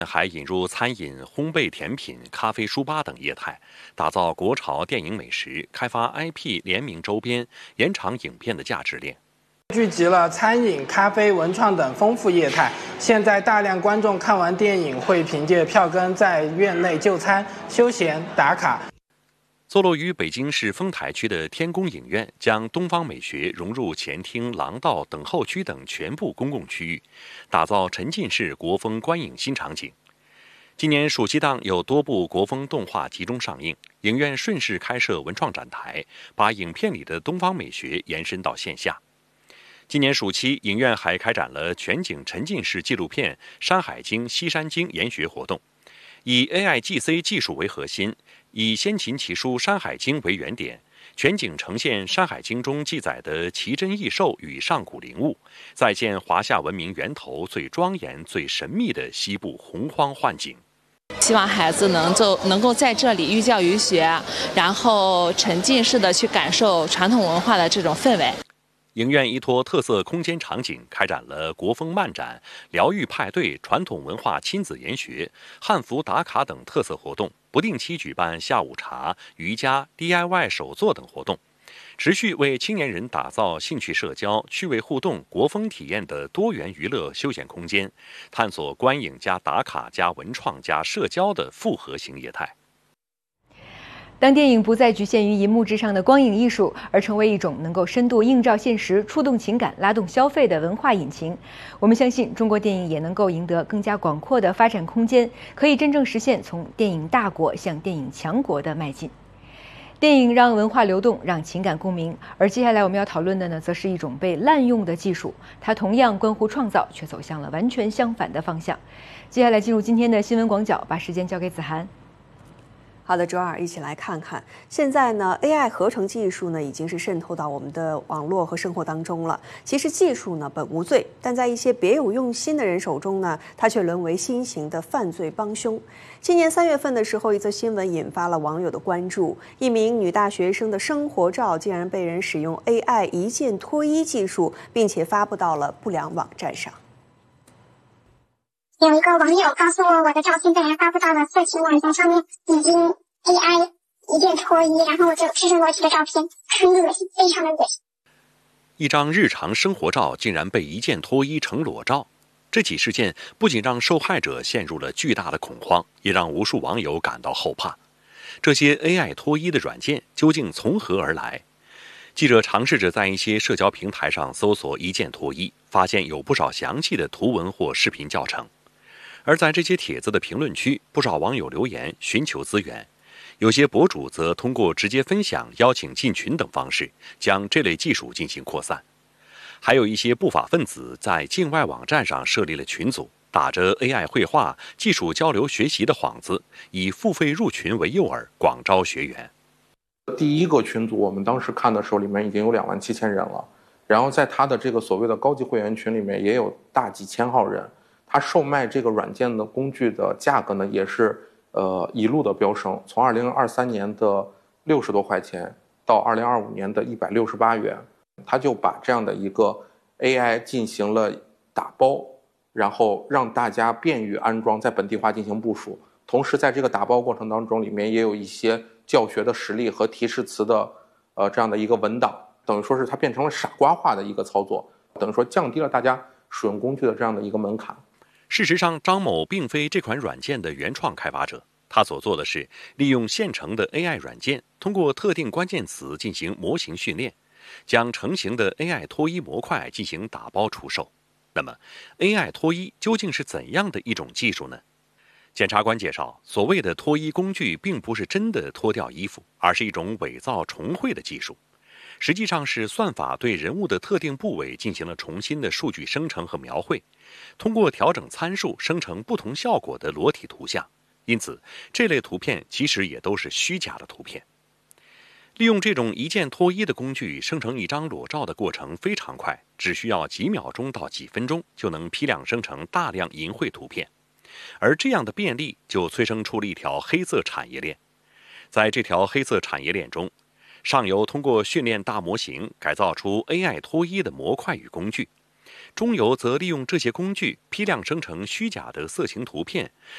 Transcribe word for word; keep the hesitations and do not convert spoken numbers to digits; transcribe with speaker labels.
Speaker 1: 还引入餐饮、烘焙甜品、咖啡书吧等业态，打造国潮电影美食，开发 I P 联名周边，延长影片的价值链。
Speaker 2: 聚集了餐饮、咖啡、文创等丰富业态。现在大量观众看完电影会凭借票根在院内就餐、休闲打卡。
Speaker 1: 坐落于北京市丰台区的天宫影院，将东方美学融入前厅、廊道、等候区等全部公共区域，打造沉浸式国风观影新场景。今年暑期档有多部国风动画集中上映，影院顺势开设文创展台，把影片里的东方美学延伸到线下。今年暑期，影院还开展了全景沉浸式纪录片《山海经·西山经》研学活动，以 A I G C 技术为核心，以先秦奇书《山海经》为原点，全景呈现《山海经》中记载的奇珍异兽与上古灵物，再现华夏文明源头最庄严、最神秘的西部洪荒幻景。
Speaker 3: 希望孩子能够能够在这里寓教于学，然后沉浸式的去感受传统文化的这种氛围。
Speaker 1: 影院依托特色空间场景，开展了国风漫展、疗愈派对、传统文化亲子研学、汉服打卡等特色活动，不定期举办下午茶、瑜伽、D I Y 手作等活动，持续为青年人打造兴趣社交、趣味互动、国风体验的多元娱乐休闲空间，探索观影加打卡加文创加社交的复合型业态。
Speaker 4: 当电影不再局限于银幕之上的光影艺术，而成为一种能够深度映照现实、触动情感、拉动消费的文化引擎，我们相信中国电影也能够赢得更加广阔的发展空间，可以真正实现从电影大国向电影强国的迈进。电影让文化流动，让情感共鸣，而接下来我们要讨论的呢，则是一种被滥用的技术，它同样关乎创造，却走向了完全相反的方向。接下来进入今天的新闻广角，把时间交给子涵。
Speaker 5: 好的，周二一起来看看。现在呢 ，A I 合成技术呢已经是渗透到我们的网络和生活当中了。其实技术呢本无罪，但在一些别有用心的人手中呢，它却沦为新型的犯罪帮凶。今年三月份的时候，一则新闻引发了网友的关注：一名女大学生的生活照竟然被人使用 A I 一键脱衣技术，并且发布到了不良网站上。
Speaker 6: 有一个网友告诉我，我的照片被人发布到了色情网站上面，已经 A I 一键脱衣，然后我就赤身裸体的照片，很恶心，非常的恶心。
Speaker 1: 一张日常生活照竟然被一键脱衣成裸照，这起事件不仅让受害者陷入了巨大的恐慌，也让无数网友感到后怕。这些 A I 脱衣的软件究竟从何而来？记者尝试着在一些社交平台上搜索一键脱衣，发现有不少详细的图文或视频教程。而在这些帖子的评论区，不少网友留言寻求资源，有些博主则通过直接分享、邀请进群等方式，将这类技术进行扩散。还有一些不法分子在境外网站上设立了群组，打着 A I 绘画、技术交流学习的幌子，以付费入群为诱饵，广招学员。
Speaker 7: 第一个群组我们当时看的时候，里面已经有两万七千人了，然后在他的这个所谓的高级会员群里面也有大几千号人。他售卖这个软件的工具的价格呢，也是呃一路的飙升，从二零二三年的六十多块钱到二零二五年的一百六十八元，他就把这样的一个 A I 进行了打包，然后让大家便于安装，在本地化进行部署。同时，在这个打包过程当中，里面也有一些教学的实例和提示词的呃这样的一个文档，等于说是它变成了傻瓜化的一个操作，等于说降低了大家使用工具的这样的一个门槛。
Speaker 1: 事实上，张某并非这款软件的原创开发者，他所做的是利用现成的 A I 软件，通过特定关键词进行模型训练，将成型的 A I 脱衣模块进行打包出售。那么 A I 脱衣究竟是怎样的一种技术呢？检察官介绍，所谓的脱衣工具并不是真的脱掉衣服，而是一种伪造重绘的技术，实际上是算法对人物的特定部位进行了重新的数据生成和描绘，通过调整参数生成不同效果的裸体图像，因此这类图片其实也都是虚假的图片。利用这种一键脱衣的工具生成一张裸照的过程非常快，只需要几秒钟到几分钟就能批量生成大量淫秽图片，而这样的便利就催生出了一条黑色产业链。在这条黑色产业链中，上游通过训练大模型改造出 A I 脱衣的模块与工具，中游则利用这些工具批量生成虚假的色情图片，